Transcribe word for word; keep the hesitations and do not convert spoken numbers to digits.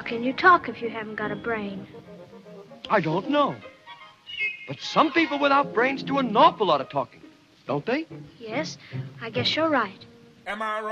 can you talk if you haven't got a brain? I don't know. But some people without brains do an awful lot of talking, don't they? Yes, I guess you're right. Am I right?